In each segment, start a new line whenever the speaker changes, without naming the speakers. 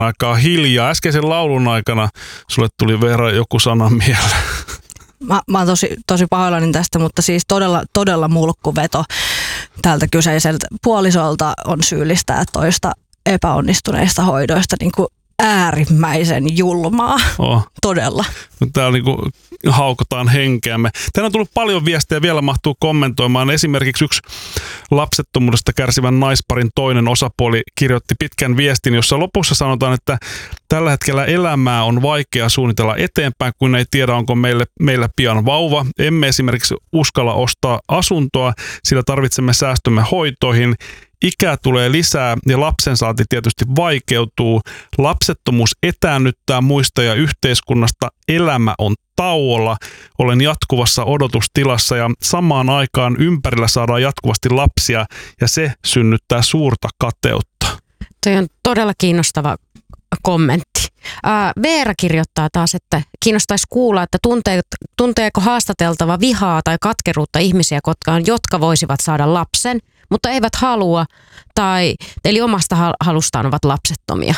Aika hiljaa. Äskeisen laulun aikana sulle tuli Veera joku sana mieleen.
Mä oon tosi pahoillani tästä, mutta siis todella mulkkuveto tältä kyseiseltä puolisolta on syyllistää toista epäonnistuneista hoidoista niin kuin äärimmäisen julmaa. Todella.
Täällä niin kuin haukotaan henkeämme. Tänään on tullut paljon viestejä, vielä mahtuu kommentoimaan. Esimerkiksi yksi lapsettomuudesta kärsivän naisparin toinen osapuoli kirjoitti pitkän viestin, jossa lopussa sanotaan, että tällä hetkellä elämää on vaikea suunnitella eteenpäin, kun ei tiedä, onko meillä pian vauva. Emme esimerkiksi uskalla ostaa asuntoa, sillä tarvitsemme säästömme hoitoihin. Ikää tulee lisää ja lapsen saanti tietysti vaikeutuu. Lapsettomuus etäännyttää muista ja yhteiskunnasta. Elämä on tauolla. Olen jatkuvassa odotustilassa ja samaan aikaan ympärillä saadaan jatkuvasti lapsia ja se synnyttää suurta kateutta.
Toi on todella kiinnostava kommentti. Veera kirjoittaa taas, että kiinnostaisi kuulla, että tunteeko haastateltava vihaa tai katkeruutta ihmisiä, jotka voisivat saada lapsen, mutta eivät halua, eli omasta halustaan ovat lapsettomia.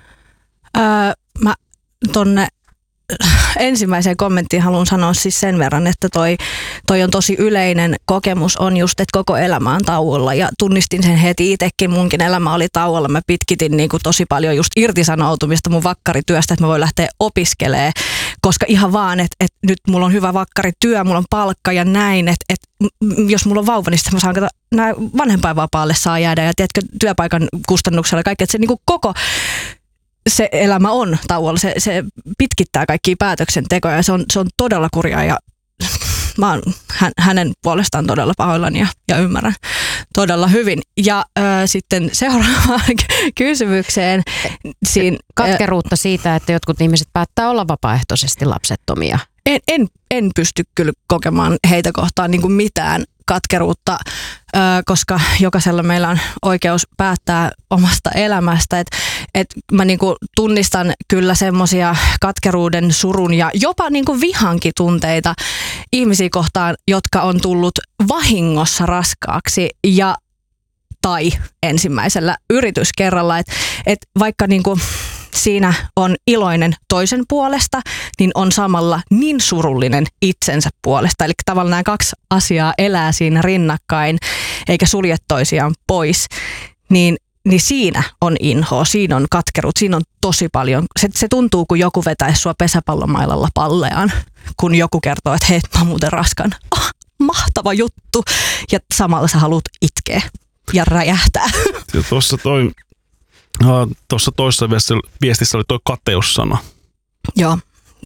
Mä tonne ensimmäiseen kommenttiin haluan sanoa siis sen verran, että toi on tosi yleinen kokemus on just, että koko elämä on tauolla ja tunnistin sen heti itsekin. Munkin elämä oli tauolla. Mä pitkitin niin kuin tosi paljon just irtisanoutumista mun vakkarityöstä, että mä voin lähteä opiskelemaan, koska ihan vaan, että nyt mulla on hyvä vakkarityö, mulla on palkka ja näin, että jos mulla on vauva, niin sitten mä saan vanhempainvapaalle saa jäädä ja tiedätkö, työpaikan kustannuksella ja kaikki, että se niin kuin koko se elämä on tauolla, se pitkittää kaikkia päätöksentekoja ja se on todella kurjaa ja mä oon hänen puolestaan todella pahoillani ja ymmärrän todella hyvin. Ja sitten seuraavaan kysymykseen.
Katkeruutta siitä, että jotkut ihmiset päättää olla vapaaehtoisesti lapsettomia.
En pysty kyllä kokemaan heitä kohtaan niin kuin mitään katkeruutta, koska jokaisella meillä on oikeus päättää omasta elämästä. Et mä niin kuin tunnistan kyllä semmoisia katkeruuden, surun ja jopa niin kuin vihankin tunteita ihmisiä kohtaan, jotka on tullut vahingossa raskaaksi tai ensimmäisellä yrityskerralla. Et vaikka niin kuin siinä on iloinen toisen puolesta, niin on samalla niin surullinen itsensä puolesta. Eli tavallaan nämä kaksi asiaa elää siinä rinnakkain, eikä sulje toisiaan pois. Niin siinä on inhoa, siinä on katkeruut, siinä on tosi paljon. Se tuntuu, kun joku vetäisi sua pesäpallomailalla palleaan, kun joku kertoo, että hei, mä oon muuten raskan. Mahtava juttu. Ja samalla sä haluat itkeä ja räjähtää.
Ja tuossa toisessa viestissä oli tuo kateussana.
Joo.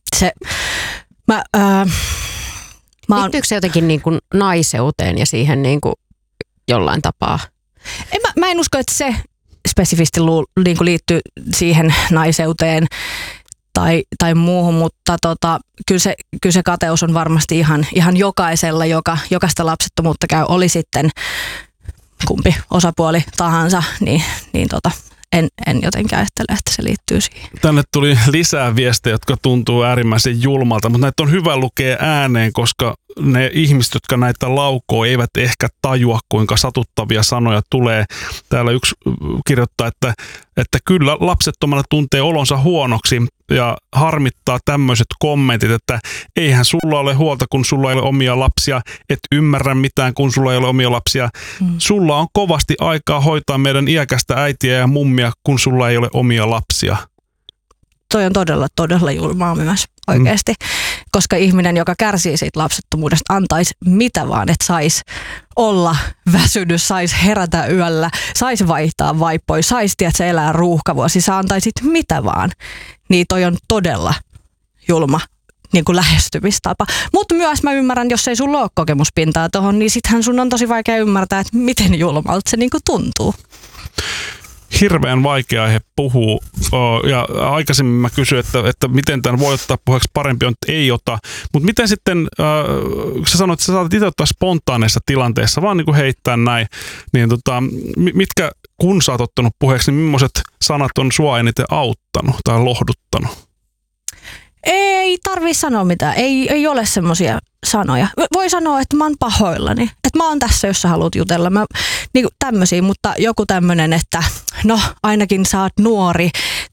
Liittyykö se jotenkin niin kuin naiseuteen ja siihen niin kuin jollain tapaa?
Mä en usko, että se spesifisti niin kuin liittyy siihen naiseuteen tai muuhun, mutta kyllä se kateus on varmasti ihan jokaisella, joka sitä lapsettomuutta käy, oli sitten kumpi osapuoli tahansa, niin en jotenkin ajattele, että se liittyy siihen.
Tänne tuli lisää viestejä, jotka tuntuu äärimmäisen julmalta, mutta näitä on hyvä lukea ääneen, koska ne ihmiset, jotka näitä laukoo, eivät ehkä tajua, kuinka satuttavia sanoja tulee. Täällä yksi kirjoittaa, että kyllä lapsettomana tuntee olonsa huonoksi ja harmittaa tämmöiset kommentit, että eihän sulla ole huolta, kun sulla ei ole omia lapsia, et ymmärrä mitään, kun sulla ei ole omia lapsia. Sulla on kovasti aikaa hoitaa meidän iäkästä äitiä ja mummia, kun sulla ei ole omia lapsia.
Toi on todella julmaa myös oikeasti, koska ihminen, joka kärsii siitä lapsettomuudesta, antaisi mitä vaan, että saisi olla väsynyt, saisi herätä yöllä, saisi vaihtaa vaippoja, saisi elää ruuhkavuosi, sä antaisit mitä vaan. Niin toi on todella julma niin kuin lähestymistapa. Mutta myös mä ymmärrän, jos ei sulla ole kokemuspintaa tohon, niin sittenhän sun on tosi vaikea ymmärtää, että miten julmalta se niin kuin tuntuu.
Hirveän vaikea aihe puhuu ja aikaisemmin mä kysyin, että miten tämän voi ottaa puheeksi, parempi on, että ei ota. Mutta miten sitten, sä sanoit, että sä saatat itse ottaa spontaaneissa tilanteissa, vaan niin kuin heittää näin, niin mitkä kun sä oot ottanut puheeksi, niin millaiset sanat on sua eniten auttanut tai lohduttanut?
Ei tarvii sanoa mitään, ei ole semmoisia sanoja. Voi sanoa, että mä oon pahoillani, että mä oon tässä, jos sä haluat jutella. Niin tämmöisiä, mutta joku tämmönen, että no ainakin sä oot nuori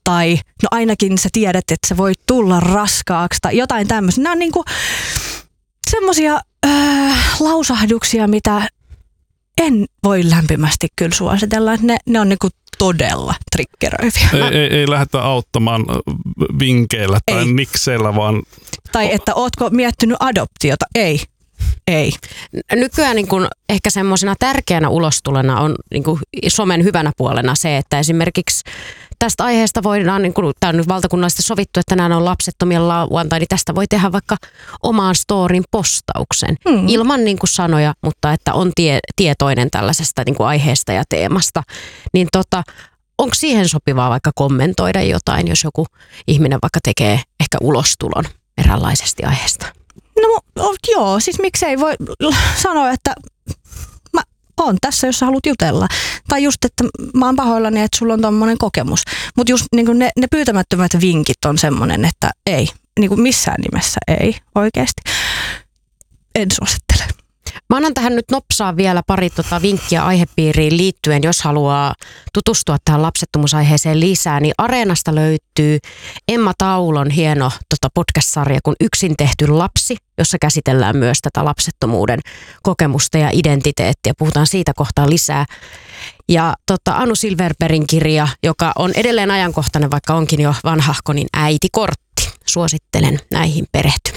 tai no ainakin sä tiedät, että sä voit tulla raskaaksi tai jotain tämmöistä. Nämä on niinku semmoisia lausahduksia, mitä en voi lämpimästi kyllä suositella. Ne on niinku todella triggeröiviä.
Ei lähdetä auttamaan vinkeillä tai nikseillä, vaan...
Tai että ootko miettinyt adoptiota? Ei.
Nykyään niin kun ehkä semmoisena tärkeänä ulostulena on niin kun somen hyvänä puolena se, että esimerkiksi tästä aiheesta voidaan, niin kun, tämä on nyt valtakunnallisesti sovittu, että nämä on lapsettomien lauantai, niin tästä voi tehdä vaikka omaan storin postauksen ilman niin kun sanoja, mutta että on tietoinen tällaisesta niin kun aiheesta ja teemasta. Niin onko siihen sopivaa vaikka kommentoida jotain, jos joku ihminen vaikka tekee ehkä ulostulon eräänlaisesti aiheesta?
No joo, siis miksei voi sanoa, että mä oon tässä, jos sä haluat jutella. Tai just, että mä oon pahoillani, että sulla on tommonen kokemus. Mutta just niin ne pyytämättömät vinkit on semmonen, että ei, niin kuin missään nimessä ei oikeasti. En suosittele.
Mä annan tähän nyt nopsaa vielä pari vinkkiä aihepiiriin liittyen, jos haluaa tutustua tähän lapsettomuusaiheeseen lisää, niin Areenasta löytyy Emma Taulon hieno podcast-sarja kuin Yksin tehty lapsi, jossa käsitellään myös tätä lapsettomuuden kokemusta ja identiteettiä. Puhutaan siitä kohtaa lisää. Ja Anu Silverbergin kirja, joka on edelleen ajankohtainen, vaikka onkin jo vanhahko, niin Äitikortti. Suosittelen näihin perehtymään.